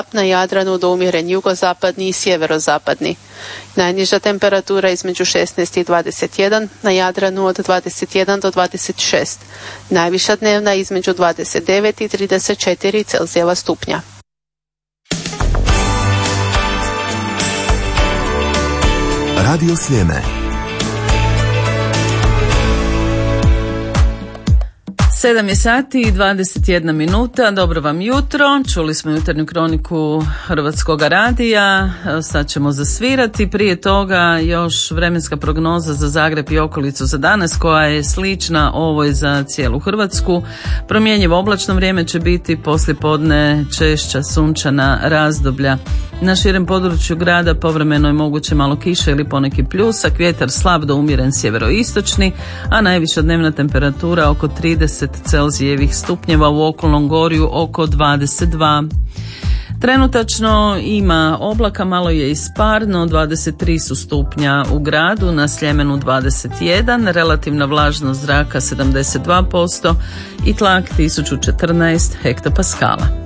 na Jadranu do umjeren jugozapadni i sjeverozapadni. Najniža temperatura između 16 i 21, na Jadranu od 21 do 26. Najviša dnevna između 29 i 34 Celzijeva stupnja. Radio Sljeme. 7 je sati i 21 minuta. Dobro vam jutro. Čuli smo jutarnju kroniku Hrvatskog radija. Sad ćemo zasvirati. Prije toga još vremenska prognoza za Zagreb i okolicu za danas, koja je slična ovoj za cijelu Hrvatsku. Promjenjivo oblačno vrijeme će biti, poslijepodne češća sunčana razdoblja. Na širem području grada povremeno je moguće malo kiše ili poneki pljusak, vjetar slab do umjeren sjeveroistočni, a najviša dnevna temperatura oko 30 Celzijevih stupnjeva, u okolnom gorju oko 22. Trenutačno ima oblaka, malo je isparno, 23 su stupnja u gradu, na Sljemenu 21, relativna vlažnost zraka 72% i tlak 1014 hektopaskala.